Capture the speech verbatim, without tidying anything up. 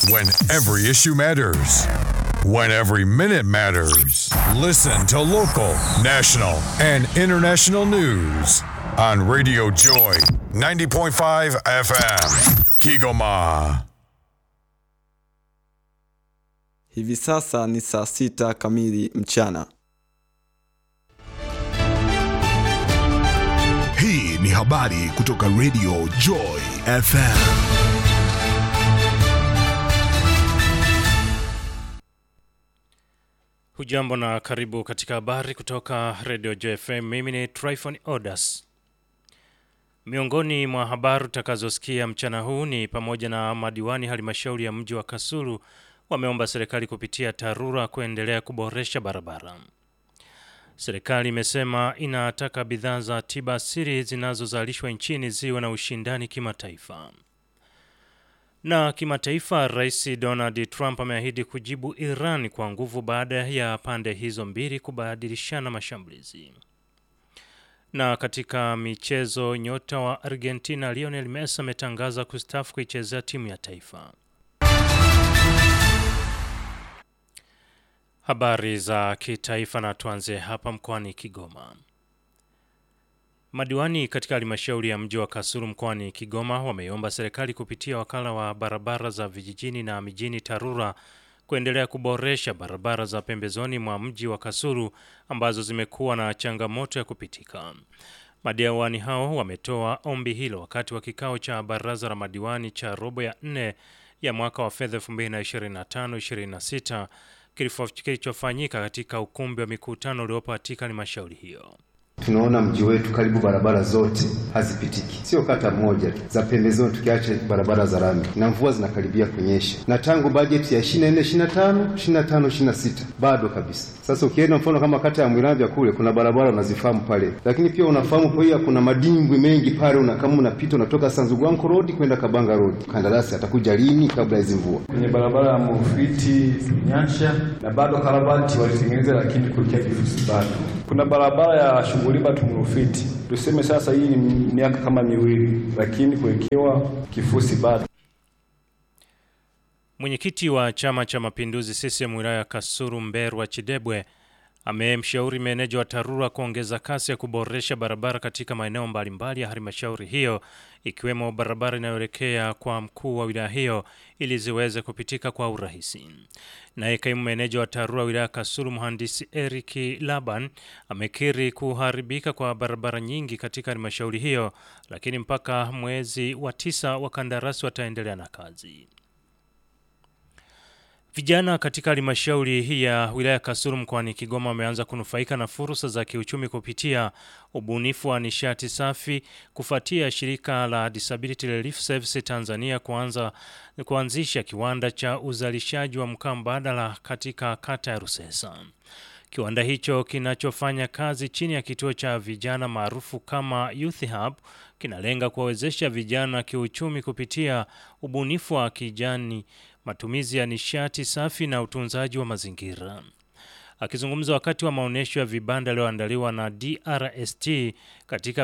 When every issue matters. When every minute matters. Listen to local, national, and international news on Radio Joy ninety point five F M. Kigoma. Hivi sasa ni saa sita kamili mchana. Hii ni habari kutoka Radio Joy F M. Hujambo na karibu katika habari kutoka Radio Joy F M. Mimi ni Tryphon Odas. Miongoni mwa habari utakazosikia mchana huu ni pamoja na madiwani halmashauri ya mji wa Kasulu wameomba serikali kupitia TARURA kuendelea kuboresha barabara. Serikali imesema inataka bidhaa za tiba asili zinazozalishwa nchini ziwe na ushindani kimataifa. Na kimataifa, Rais Donald Trump ameahidi kujibu Iran kwa nguvu baada ya pande hizo mbili kubadilishana mashambulizi. Na katika michezo, nyota wa Argentina Lionel Messi ametangaza kustaafu kuichezea timu ya taifa. Habari za kitaifa, na tuanze hapa mkoani Kigoma. Madiwani katika halmashauri ya mji wa Kasulu mkoani Kigoma wameomba serikali kupitia wakala wa barabara za vijijini na mijini TARURA kuendelea kuboresha barabara za pembezoni mwa mji wa Kasulu ambazo zimekuwa na changamoto ya kupitika. Madiwani hao wametoa ombi hilo wakati wa kikao cha baraza la madiwani cha robo ya nne ya mwaka wa fedha elfu mbili na ishirini na tano ishirini na sita kilichofanyika katika ukumbi wa mikutano uliopo katika halmashauri hiyo. Tunaona mji wetu karibu barabara zote hazipitiki. Sio kata moja za pembezoni tukiacha barabara za lami. Na mvua zinakaribia kunyesha. Na tangu bajeti ya ishirini na nne ishirini na tano, ishirini na tano ishirini na sita bado kabisa. Sasa ukienda mfano kama kata ya Mwiravya kule kuna barabara unazifahamu pale. Lakini pia unafahamu pia kuna madimbwi mengi pale, una kama unapita unatoka Sanzugwanko Road kwenda Kabanga Road. Kandarasi atakuja lini kabla hizo mvua? Kwenye barabara ya Mufiti Nyansha na bado karabati walitengeneza lakini kulikia kifusi bado. Kuna barabara ya Shunguliba Tumurufiti. Tuseme sasa hii ni miaka kama miwili lakini kuwekewa kifusi bado. Mwenyekiti wa Chama cha Mapinduzi C C M wilaya ya Kasulu Mberwa Chidebwe amemshauri meneja wa TARURA kuongeza kasi ya kuboresha barabara katika maeneo mbalimbali ya halmashauri hiyo ikiwemo barabara inayoelekea kwa mkuu wa wilaya hiyo ili ziweze kupitika kwa urahisi. Naye kaimu meneja wa TARURA wilaya Kasulu Mhandisi Eric Laban amekiri kuharibika kwa barabara nyingi katika halmashauri hiyo, lakini mpaka mwezi wa tisa wakandarasi wataendelea na kazi. Vijana katika halmashauri hii ya wilaya Kasulu mkoani Kigoma wameanza kunufaika na fursa za kiuchumi kupitia ubunifu wa nishati safi kufuatia shirika la Disability Relief Service Tanzania kuanza kuanzisha kiwanda cha uzalishaji wa mkaa mbadala katika kata ya Rusesa. Kiwanda hicho kinachofanya kazi chini ya kituo cha vijana maarufu kama Youth Hub kinalenga kuwawezesha vijana kiuchumi kupitia ubunifu wa kijani, matumizi ya nishati safi na utunzaji wa mazingira. Akizungumza wakati wa maonesho ya vibanda yaliyoandaliwa na D R S T katika